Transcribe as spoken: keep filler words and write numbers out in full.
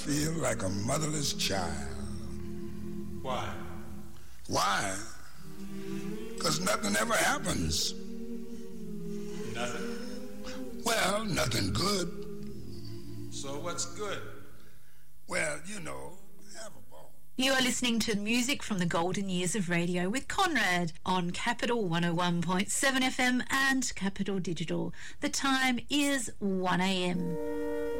Feel like a motherless child. Why? Why? Because nothing ever happens. Nothing? Well, nothing good. So what's good? Well, you know, have a ball. You are listening to music from the golden years of radio with Conrad on Capital one oh one point seven F M and Capital Digital. The time is one a m